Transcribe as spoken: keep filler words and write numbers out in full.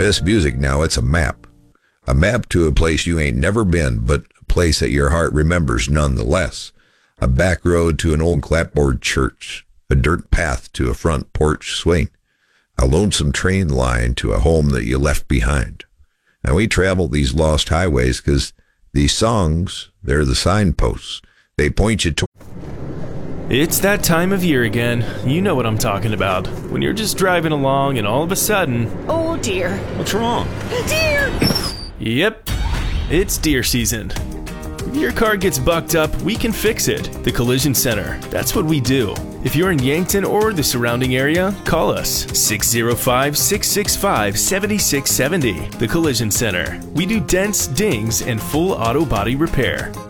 This music now, it's a map. A map to a place you ain't never been, but a place that your heart remembers nonetheless. A back road to an old clapboard church. A dirt path to a front porch swing. A lonesome train line to a home that you left behind. Now, we travel these lost highways because these songs, they're the signposts. They point you to... It's that time of year again. You know what I'm talking about. When you're just driving along and all of a sudden... Oh, dear. What's wrong? Deer! Yep, it's deer season. If your car gets bucked up, we can fix it. The Collision Center. That's what we do. If you're in Yankton or the surrounding area, call us six oh five, six six five, seven six seven oh. The Collision Center. We do dents, dings, and full auto body repair.